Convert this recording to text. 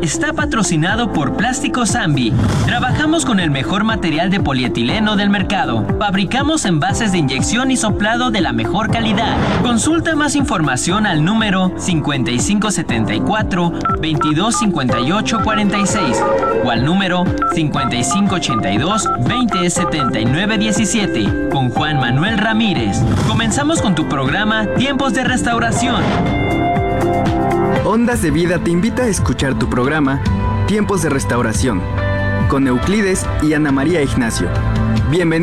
está patrocinado por Plástico Zambi. Trabajamos con el mejor material de polietileno del mercado. Fabricamos envases de inyección y soplado de la mejor calidad. Consulta más información al número 5574-225846 o al número 5582-207917 con Juan Manuel Ramírez. Comenzamos con tu programa Tiempos de Restauración. Ondas de Vida te invita a escuchar tu programa Tiempos de Restauración con Euclides y Ana María Ignacio. Bienvenidos.